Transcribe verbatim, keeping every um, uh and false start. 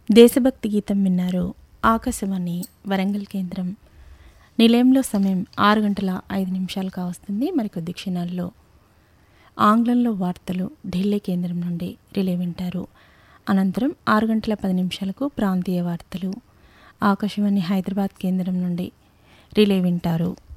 దేశభక్తి గీతం విన్నారు. ఆకాశవాణి వరంగల్ కేంద్రం. నిలయంలో సమయం ఆరు గంటల ఐదు నిమిషాలు కావస్తుంది. మరికొద్ది క్షణాల్లో ఆంగ్లంలో వార్తలు ఢిల్లీ కేంద్రం నుండి రిలే వింటారు. అనంతరం ఆరు గంటల పది నిమిషాలకు ప్రాంతీయ వార్తలు ఆకాశవాణి హైదరాబాద్ కేంద్రం నుండి రిలే వింటారు.